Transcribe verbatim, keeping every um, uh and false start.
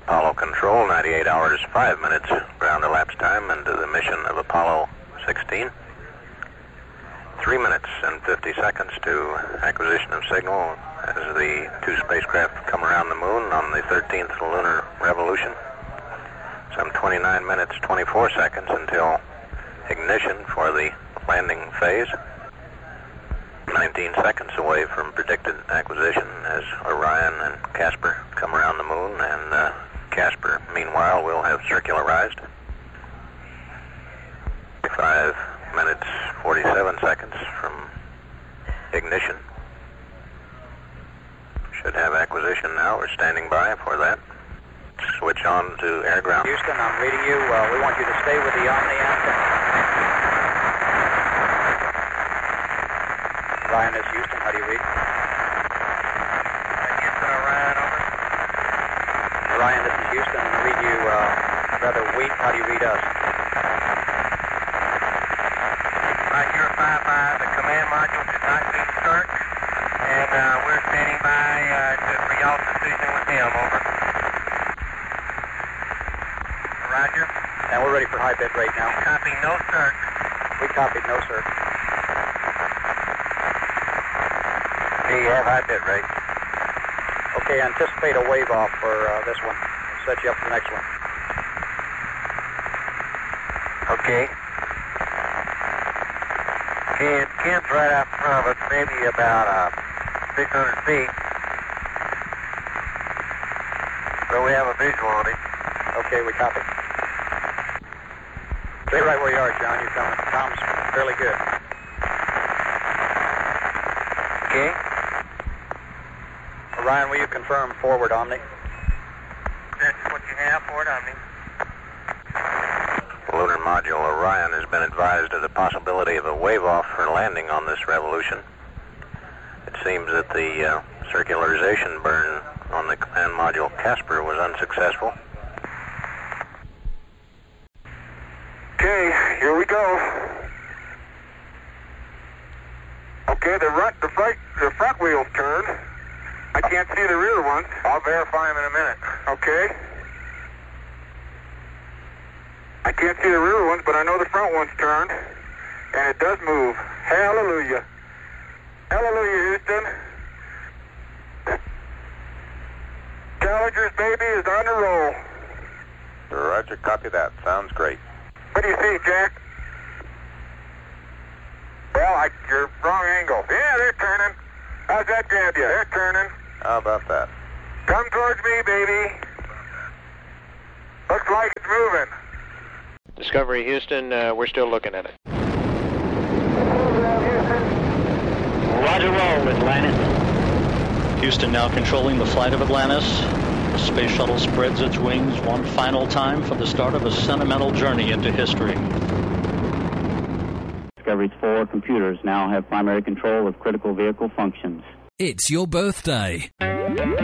Apollo Control, ninety-eight hours, five minutes ground elapsed time into the mission of Apollo sixteen. Three minutes and fifty seconds to acquisition of signal as the two spacecraft come around the moon on the thirteenth lunar revolution. Some twenty-nine minutes, twenty-four seconds until ignition for the landing phase. nineteen seconds away from predicted acquisition as Orion and Casper come around the moon, and uh, Casper, meanwhile, will have circularized. Five minutes, forty-seven seconds from ignition. Should have acquisition now. We're standing by for that. Switch on to air ground. Houston, I'm reading you. Uh, we want you to stay with the Omni antenna. Ryan, this is Houston. How do you read? Houston, Orion, over. Ryan, this is Houston. I read you uh, rather weak. How do you read us? Roger, five five. The command module did not be start, and uh, we're standing by uh, to, for y'all's decision with him, over. Roger. And we're ready for high bit rate now. Copy, no start. We copied, no sir. Do you have high bit rate? Okay, anticipate a wave off for uh, this one. Set you up for the next one. Okay. And Ken's right out in front of us, maybe about uh, six hundred feet. So we have a visual on him. Okay, we copy. Stay right where you are, John. You're coming. Tom's fairly good. Okay. Ryan, will you confirm forward Omni? That's what you have, forward Omni. Lunar module Orion has been advised of the possibility of a wave-off for landing on this revolution. It seems that the uh, circularization burn on the command module Casper was unsuccessful. Okay, here we go. Okay, the front, the front, the front wheels turned. I can't see the rear ones. I'll verify them in a minute. Okay. I can't see the rear ones, but I know the front one's turned, and it does move. Hallelujah. Hallelujah, Houston. Challenger's baby is on the roll. Roger, copy that. Sounds great. What do you see, Jack? Well, I, you're wrong angle. Yeah, they're turning. How's that grab you? They're turning. How about that? Come towards me, baby. Looks like it's moving. Discovery Houston, uh, we're still looking at it. Roger, roll with Atlantis. Houston now controlling the flight of Atlantis. The space shuttle spreads its wings one final time for the start of a sentimental journey into history. Discovery's four computers now have primary control of critical vehicle functions. It's your birthday.